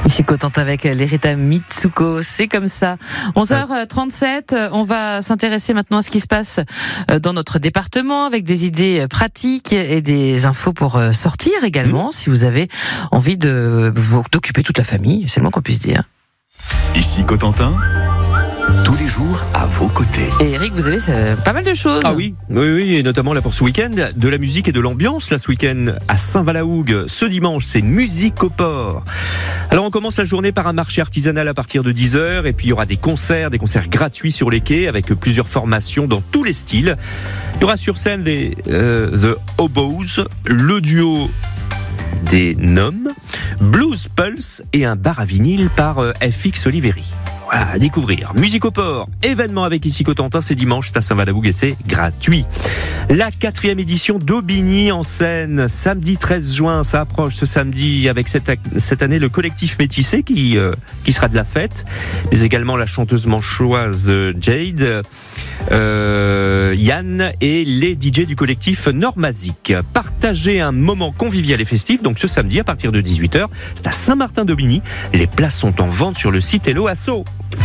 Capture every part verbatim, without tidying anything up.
Ici Cotentin avec l'Erita Mitsuko, c'est comme ça. onze heures trente-sept, on va s'intéresser maintenant à ce qui se passe dans notre département avec des idées pratiques et des infos pour sortir également, mmh. si vous avez envie de vous d'occuper toute la famille, c'est le moins qu'on puisse dire. Ici Cotentin, tous les jours à vos côtés. Et Eric, vous avez euh, pas mal de choses. Ah oui, oui, oui, et notamment là pour ce week-end, de la musique et de l'ambiance. Là ce week-end à Saint-Valahougue, ce dimanche, c'est Musique au Port. Alors on commence la journée par un marché artisanal à partir de dix heures, et puis il y aura des concerts, des concerts gratuits sur les quais avec plusieurs formations dans tous les styles. Il y aura sur scène les euh, The Hobos, le duo des Noms, Blues Pulse et un bar à vinyle par euh, F X Oliveri. Voilà, à découvrir. Musique au Port, événement avec Ici Cotentin, c'est dimanche, c'est à Saint-Valahougue et c'est gratuit. La quatrième édition d'Aubigny en scène, samedi treize juin, ça approche ce samedi avec cette, cette année le collectif Métissé qui, euh, qui sera de la fête, mais également la chanteuse manchoise Jade, euh, Yann et les D J du collectif Normazic. Partagez un moment convivial et festif, donc ce samedi à partir de dix-huit heures, c'est à Saint-Martin-d'Aubigny. Les places sont en vente sur le site Hello Asso.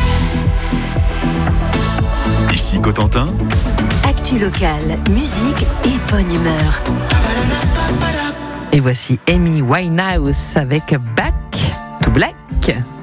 Ici Cotentin, actu locale, musique et bonne humeur. Et voici Amy Winehouse avec Back to Black.